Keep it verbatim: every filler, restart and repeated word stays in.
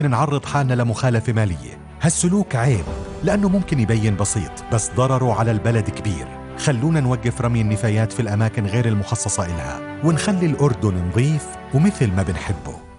نعرض حالنا لمخالفة مالية. هالسلوك عيب لأنه ممكن يبين بسيط بس ضرره على البلد كبير. خلونا نوقف رمي النفايات في الأماكن غير المخصصة إلها ونخلي الأردن نظيف ومثل ما بنحبه.